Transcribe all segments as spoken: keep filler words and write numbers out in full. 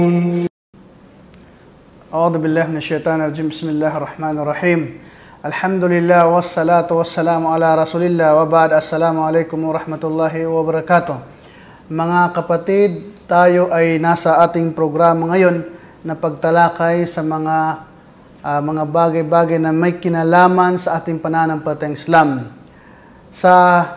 أعوذ بالله من الشيطان الرجيم بسم الله الرحمن الرحيم الحمد لله والصلاة والسلام على رسول الله وبعد السلام عليكم ورحمة الله وبركاته. Mga kapatid, tayo ay nasa ating programa ngayon na pagtalakay sa mga uh, mga bagay-bagay na may kinalaman sa ating pananampalatayang Islam. Sa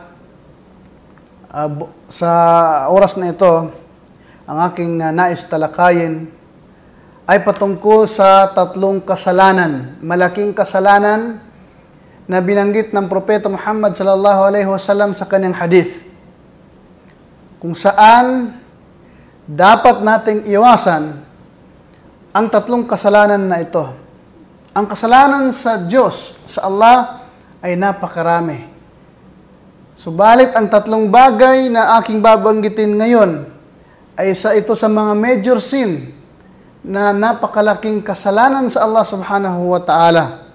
uh, sa oras na ito, ang aking uh, nais talakayin ay patungkol sa tatlong kasalanan, malaking kasalanan na binanggit ng Propeta Muhammad sallallahu alaihi wasallam sa kanyang hadith, kung saan dapat nating iwasan ang tatlong kasalanan na ito. Ang kasalanan sa Diyos, sa Allah, ay napakarami. Subalit ang tatlong bagay na aking babanggitin ngayon ay isa ito sa mga major sin na napakalaking kasalanan sa Allah subhanahu wa ta'ala.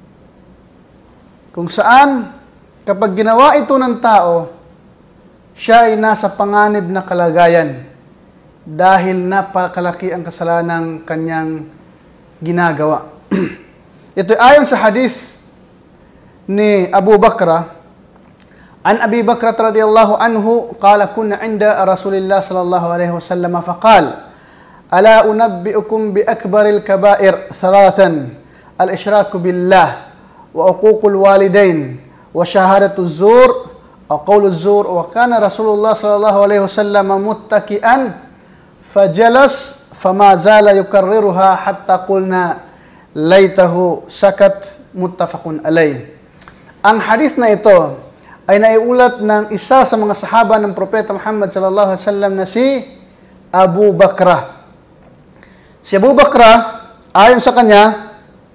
Kung saan, kapag ginawa ito ng tao, siya ay nasa panganib na kalagayan dahil napakalaki ang kasalanang kanyang ginagawa. Ito ayon sa hadith ni Abu Bakr, an Abi Bakr radhiyallahu anhu, qala kunna 'inda Rasulillah sallallahu alaihi wasallam faqala ألا أنبئكم بأكبر الكبائر ثلاثا الإشراك بالله وعقوق الوالدين وشهادة الزور وقول الزور وكان رسول الله صلى الله عليه وسلم متكئا فجلس فما زال يكررها حتى قلنا ليته سكت متفق عليه. Ang hadith na ito ay naiulat ng isa sa mga sahaba ng Propeta Muhammad sallallahu alaihi wasallam na si Abu Bakr. Si Abu Bakr, ayon sa kanya,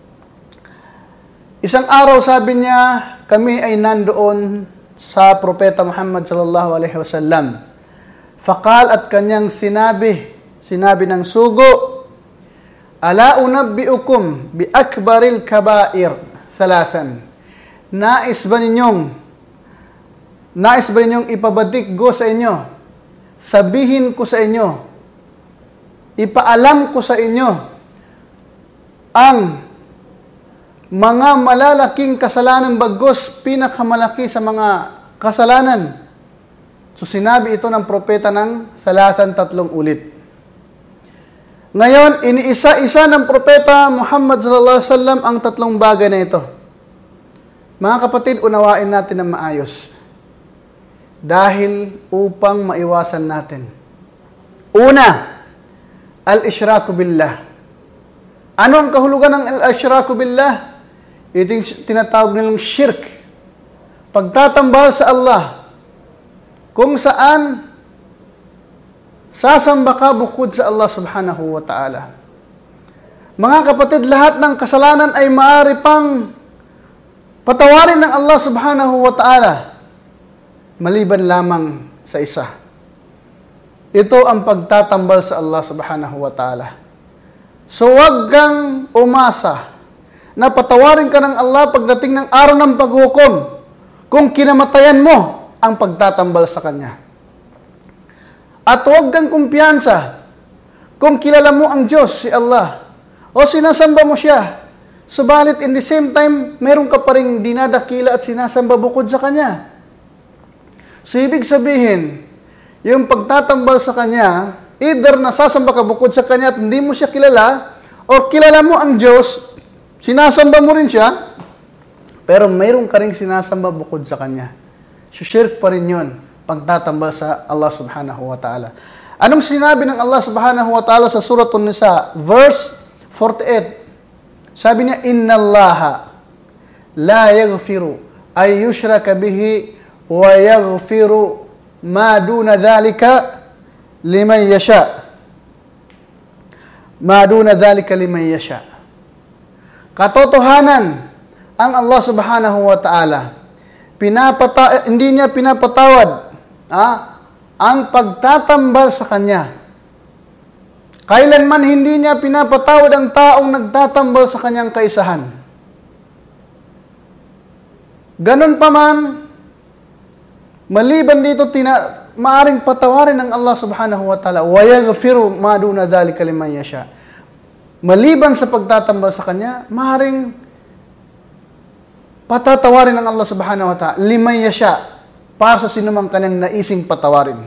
isang araw sabi niya, kami ay nandoon sa Propeta Muhammad sallallahu alaihi wasallam. Faqal, at kanyang sinabi, sinabi ng sugo, ala unabbiukum bi akbaril kabair salasan. Nais ba ninyong, nais ba ninyong ipabatikgo sa inyo? Sabihin ko sa inyo, ipaalam ko sa inyo ang mga malalaking kasalanan, bagos pinakamalaki sa mga kasalanan. So sinabi ito ng propeta ng salasan, tatlong ulit. Ngayon, iniisa-isa ng propeta Muhammad sallallahu alaihi wasallam ang tatlong bagay na ito. Mga kapatid, unawain natin ng maayos dahil upang maiwasan natin. Una, al-ishraku billah. Ano ang kahulugan ng al-ishraku billah? Ito yung tinatawag nilang shirk. Pagtatambal sa Allah, kung saan sasamba ka bukod sa Allah subhanahu wa ta'ala. Mga kapatid, lahat ng kasalanan ay maaari pang patawarin ng Allah subhanahu wa ta'ala, maliban lamang sa isa. Ito ang pagtatambal sa Allah subhanahu wa ta'ala. So wag kang umasa na patawarin ka ng Allah pagdating ng araw ng paghukom kung kinamatayan mo ang pagtatambal sa Kanya. At wag kang kumpiyansa kung kilala mo ang Diyos, si Allah, o sinasamba mo siya, subalit in the same time, meron ka pa rin dinadakila at sinasamba bukod sa Kanya. So ibig sabihin, yung pagtatambal sa Kanya, either nasasamba ka bukod sa Kanya at hindi mo siya kilala, o kilala mo ang Diyos, sinasamba mo rin siya, pero mayroon ka rin sinasamba bukod sa Kanya. So shirk pa rin yun, pagtatambal sa Allah subhanahu wa ta'ala. Anong sinabi ng Allah subhanahu wa ta'ala sa Surah An-Nisa, verse forty-eight? Sabi niya, Inna Allaha la yaghfiru ay yushraka bihi wa yaghfiru ma duna dhalika liman yasha. Ma duna dhalika liman yasha. Katotohanan, ang Allah subhanahu wa ta'ala, pinapata hindi niya pinapatawad ha, ang pagtatambal sa Kanya. Kailanman hindi niya pinapatawad ang taong nagtatambal sa Kanyang kaisahan. Ganon pa man, maliban dito, tina, maaring patawarin ng Allah subhanahu wa ta'ala. Wa yaghfiru ma duna dhalika liman yasha. Maliban sa pagtatambal sa Kanya, maaring patatawarin ng Allah subhanahu wa ta'ala liman yasha, para sa sinumang Kanyang naising patawarin.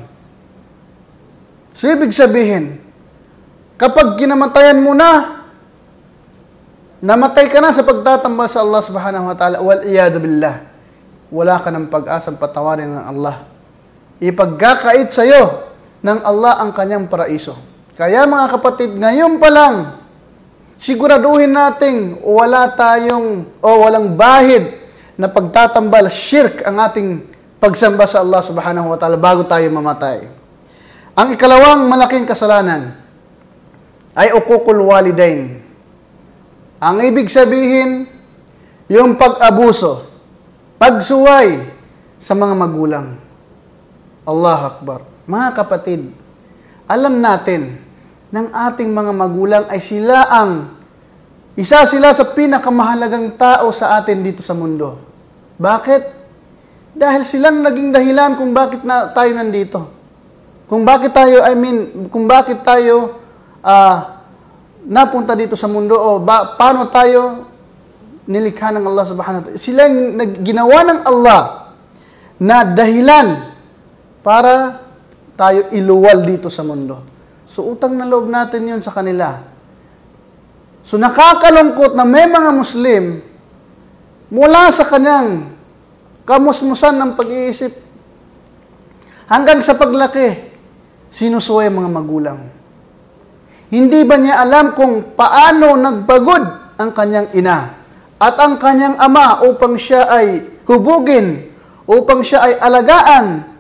So, ibig sabihin, kapag kinamatayan mo na, namatay ka na sa pagtatambal sa Allah subhanahu wa ta'ala, wal iyadu billah, wala ka ng pag-asang patawarin ng Allah. Ipagkakait sa iyo ng Allah ang Kanyang paraiso. Kaya mga kapatid, ngayon pa lang, siguraduhin nating wala tayong o walang bahid na pagtatambal, shirk ang ating pagsamba sa Allah subhanahu wa ta'ala bago tayo mamatay. Ang ikalawang malaking kasalanan ay uququl walidain. Ang ibig sabihin, yung pag-abuso, pagsuway sa mga magulang. Allah Akbar. Mga kapatid, alam natin ng ating mga magulang ay sila ang isa sila sa pinakamahalagang tao sa atin dito sa mundo. Bakit? Dahil silang naging dahilan kung bakit na tayo nandito. Kung bakit tayo, I mean, kung bakit tayo uh, napunta dito sa mundo o ba, paano tayo nilikha ng Allah subhanahu wa ta'ala. Silang ginawa ng Allah na dahilan para tayo iluwal dito sa mundo. So, utang na loob natin yun sa kanila. So, nakakalungkot na may mga Muslim mula sa kanyang kamusmusan ng pag-iisip hanggang sa paglaki, sinusuway ang mga magulang. Hindi ba niya alam kung paano nagbagod ang kanyang ina at ang kanyang ama upang siya ay hubugin, upang siya ay alagaan?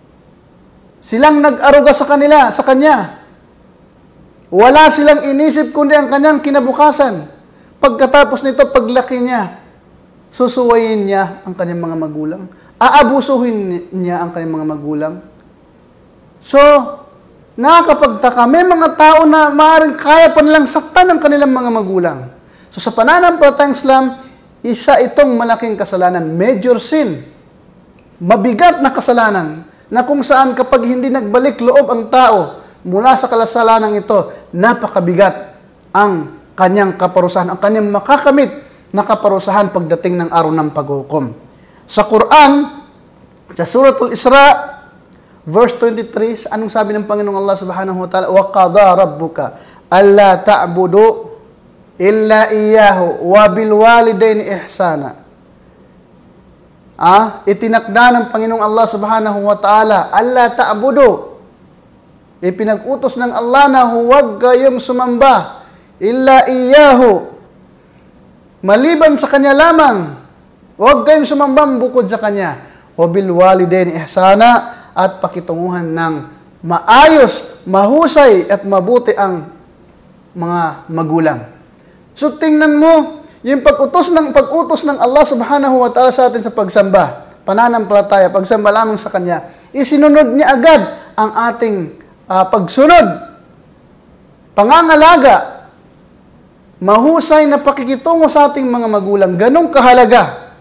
Silang nag-aruga sa kanila, sa kanya. Wala silang inisip kundi ang kanyang kinabukasan. Pagkatapos nito, paglaki niya, susuwayin niya ang kanyang mga magulang. Aabusuhin niya ang kanyang mga magulang. So, nakakapagtaka, may mga tao na maaaring kaya pa nilang saktan ang kanilang mga magulang. So, sa pananampalatayang Islam, isa itong malaking kasalanan, major sin. Mabigat na kasalanan, na kung saan kapag hindi nagbalik loob ang tao mula sa kasalanan ito, napakabigat ang kanyang kaparusahan, ang kanyang makakamit na kaparusahan pagdating ng araw ng paghukom. Sa Quran, sa Suratul Isra, verse twenty-three, anong sabi ng Panginoong Allah subhanahu wa ta'ala? Wa qada rabbuka alla ta'budu illa iyyahu wa bil walidaini ihsana. Ah, itinakda ng Panginoong Allah subhanahu wa ta'ala, alla ta'budu. Ipinag-utos ng Allah na huwag kayong sumamba illa iyyahu. Maliban sa Kanya lamang. Huwag kayong sumamba bukod sa Kanya. Wa bil walidaini ihsana, at pakitunguhan ng maayos, mahusay at mabuti ang mga magulang. So tingnan mo, yung pag-utos ng pag-utos ng Allah subhanahu wa ta'ala sa atin sa pagsamba, pananampalataya, pagsamba lamang sa Kanya, isinunod niya agad ang ating uh, pagsunod, pangangalaga, mahusay na pakikitungo sa ating mga magulang. Ganong kahalaga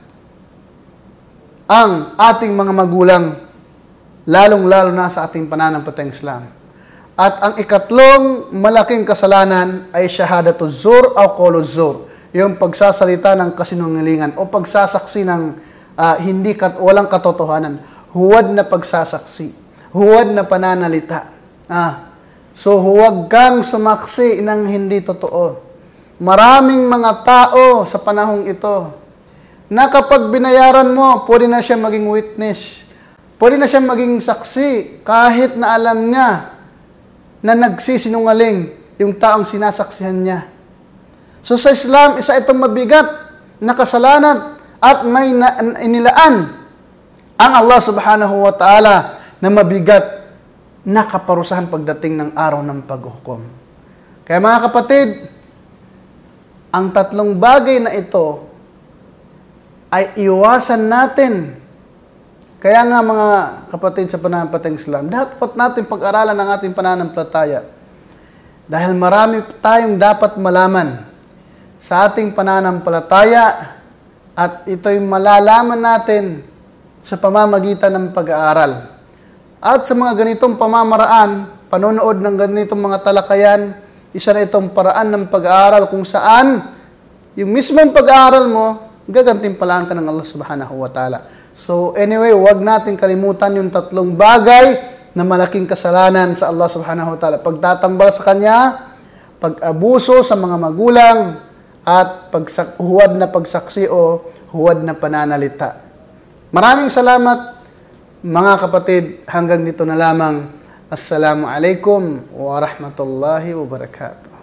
ang ating mga magulang, lalong-lalo na sa ating pananampalatayang Islam. At ang ikatlong malaking kasalanan ay shahadatu zur o qawlu zur, yung pagsasalita ng kasinungalingan o pagsasaksi ng uh, hindi kat walang katotohanan, huwad na pagsasaksi, huwad na pananalita. Ah, so huwag kang sumaksi ng hindi totoo. Maraming mga tao sa panahong ito na kapag binayaran mo, pwede na siya maging witness. Pwede na siya maging saksi kahit na alam niya na nagsisinungaling yung taong sinasaksihan niya. So sa Islam, isa itong mabigat na kasalanan at may na, inilaan ang Allah subhanahu wa ta'ala na mabigat na kaparusahan pagdating ng araw ng paghukom. Kaya mga kapatid, ang tatlong bagay na ito ay iwasan natin. Kaya nga mga kapatid sa pananampalatayang Islam, dapat natin pag-aralan ang ating pananampalataya. Dahil marami tayong dapat malaman sa ating pananampalataya at ito'y malalaman natin sa pamamagitan ng pag-aaral. At sa mga ganitong pamamaraan, panonood ng ganitong mga talakayan, isa na itong paraan ng pag-aaral kung saan yung mismong pag-aaral mo, gagantimpalaan ka ng Allah subhanahu wa ta'ala. So anyway, huwag natin kalimutan yung tatlong bagay na malaking kasalanan sa Allah subhanahu wa ta'ala. Pagtatambal sa Kanya, pag-abuso sa mga magulang, at pagsak huwad na pagsaksi o huwad na pananalita. Maraming salamat mga kapatid. Hanggang dito na lamang. Assalamu alaikum wa rahmatullahi wa barakatuh.